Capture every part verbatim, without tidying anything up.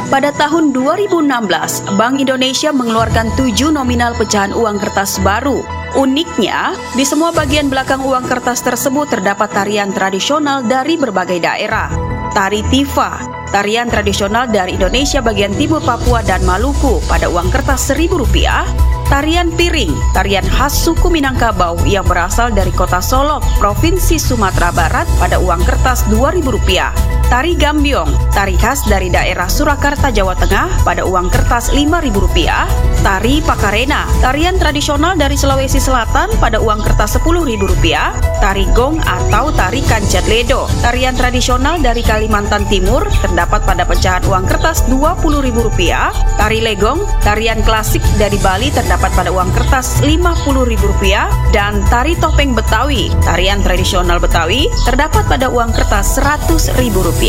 Pada tahun dua ribu enam belas, Bank Indonesia mengeluarkan tujuh nominal pecahan uang kertas baru. Uniknya, di semua bagian belakang uang kertas tersebut terdapat tarian tradisional dari berbagai daerah. Tari Tifa, tarian tradisional dari Indonesia bagian timur Papua dan Maluku pada uang kertas seribu rupiah. Tarian Piring, tarian khas suku Minangkabau yang berasal dari kota Solok, Provinsi Sumatera Barat pada uang kertas dua ribu rupiah. Tari Gambyong, tari khas dari daerah Surakarta, Jawa Tengah pada uang kertas lima ribu rupiah. Tari Pakarena, tarian tradisional dari Sulawesi Selatan pada uang kertas sepuluh ribu rupiah. Tari Gong atau tari Kancet Ledo, tarian tradisional dari Kalimantan Timur terdapat pada pecahan uang kertas dua puluh ribu rupiah. Tari Legong, tarian klasik dari Bali terdapat pada uang kertas lima puluh ribu rupiah. Dan tari Topeng Betawi, tarian tradisional Betawi terdapat pada uang kertas seratus ribu rupiah.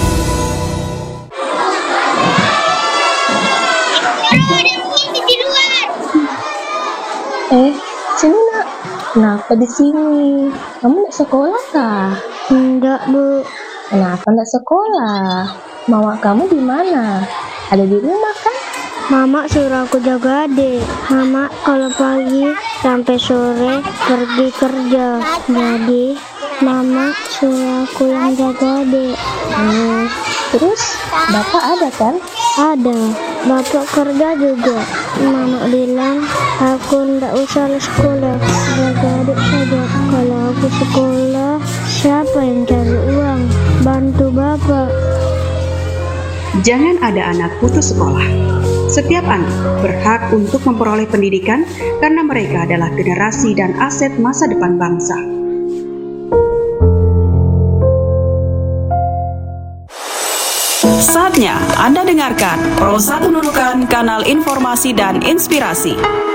Eh, sini nak. Kenapa di sini? Kamu nak sekolah kah? Enggak, Bu. Kenapa nak sekolah? Mama kamu di mana? Ada di rumah kan? Mama suruh aku jaga adik. Mama kalau pagi sampai sore pergi kerja. Jadi Mama suruh aku yang jaga adik. Hmm, terus bapak ada kan? Ada. Bapak kerja juga. Mama bilang aku ndak usah sekolah, jaga adik saja. Kalau aku sekolah, siapa yang cari uang? Bantu bapak. Jangan ada anak putus sekolah. Setiap anak berhak untuk memperoleh pendidikan karena mereka adalah generasi dan aset masa depan bangsa. Saatnya Anda dengarkan Prosa Penunukan Kanal Informasi dan Inspirasi.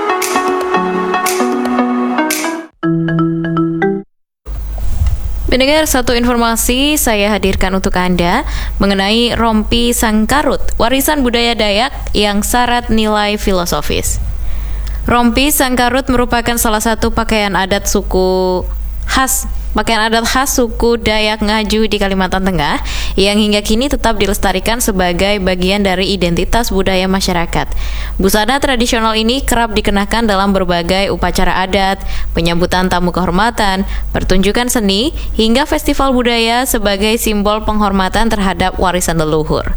Mendengar satu informasi saya hadirkan untuk Anda mengenai rompi sangkarut, warisan budaya Dayak yang syarat nilai filosofis. Rompi sangkarut merupakan salah satu pakaian adat suku khas Pakaian adat khas suku Dayak Ngaju di Kalimantan Tengah yang hingga kini tetap dilestarikan sebagai bagian dari identitas budaya masyarakat. Busana tradisional ini kerap dikenakan dalam berbagai upacara adat, penyambutan tamu kehormatan, pertunjukan seni, hingga festival budaya sebagai simbol penghormatan terhadap warisan leluhur.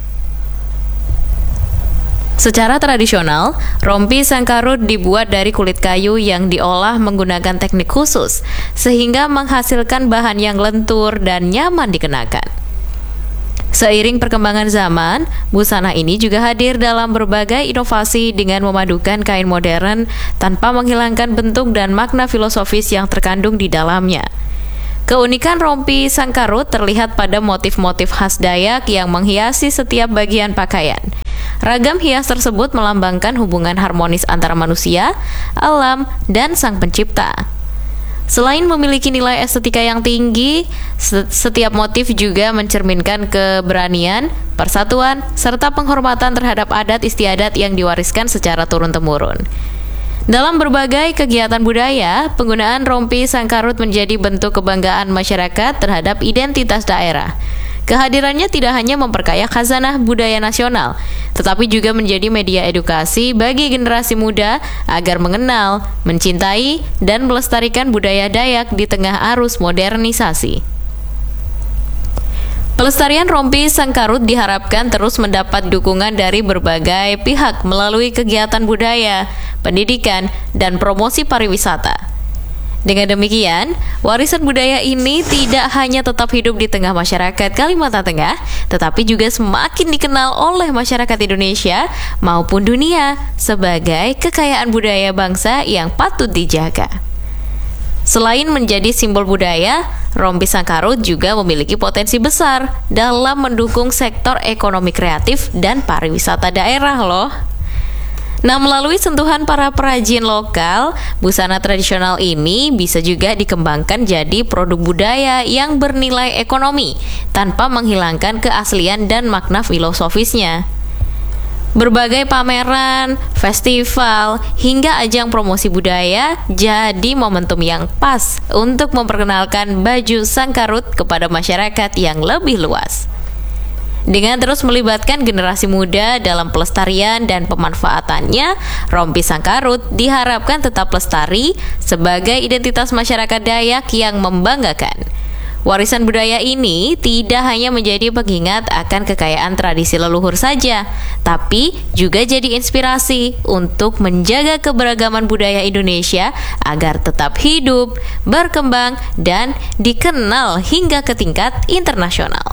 Secara tradisional, rompi sangkarut dibuat dari kulit kayu yang diolah menggunakan teknik khusus, sehingga menghasilkan bahan yang lentur dan nyaman dikenakan. Seiring perkembangan zaman, busana ini juga hadir dalam berbagai inovasi dengan memadukan kain modern tanpa menghilangkan bentuk dan makna filosofis yang terkandung di dalamnya. Keunikan rompi sangkarut terlihat pada motif-motif khas Dayak yang menghiasi setiap bagian pakaian. Ragam hias tersebut melambangkan hubungan harmonis antara manusia, alam, dan sang pencipta. Selain memiliki nilai estetika yang tinggi, setiap motif juga mencerminkan keberanian, persatuan, serta penghormatan terhadap adat istiadat yang diwariskan secara turun-temurun. Dalam berbagai kegiatan budaya, penggunaan rompi sangkarut menjadi bentuk kebanggaan masyarakat terhadap identitas daerah. Kehadirannya tidak hanya memperkaya khazanah budaya nasional, tetapi juga menjadi media edukasi bagi generasi muda agar mengenal, mencintai, dan melestarikan budaya Dayak di tengah arus modernisasi. Pelestarian rompi sangkarut diharapkan terus mendapat dukungan dari berbagai pihak melalui kegiatan budaya, pendidikan, dan promosi pariwisata. Dengan demikian, warisan budaya ini tidak hanya tetap hidup di tengah masyarakat Kalimantan Tengah, tetapi juga semakin dikenal oleh masyarakat Indonesia maupun dunia sebagai kekayaan budaya bangsa yang patut dijaga. Selain menjadi simbol budaya, rompi sangkarut juga memiliki potensi besar dalam mendukung sektor ekonomi kreatif dan pariwisata daerah loh. Nah, melalui sentuhan para perajin lokal, busana tradisional ini bisa juga dikembangkan jadi produk budaya yang bernilai ekonomi tanpa menghilangkan keaslian dan makna filosofisnya. Berbagai pameran, festival, hingga ajang promosi budaya jadi momentum yang pas untuk memperkenalkan baju sangkarut kepada masyarakat yang lebih luas. Dengan terus melibatkan generasi muda dalam pelestarian dan pemanfaatannya, rompi Sangkarut diharapkan tetap lestari sebagai identitas masyarakat Dayak yang membanggakan. Warisan budaya ini tidak hanya menjadi pengingat akan kekayaan tradisi leluhur saja, tapi juga jadi inspirasi untuk menjaga keberagaman budaya Indonesia agar tetap hidup, berkembang, dan dikenal hingga ke tingkat internasional.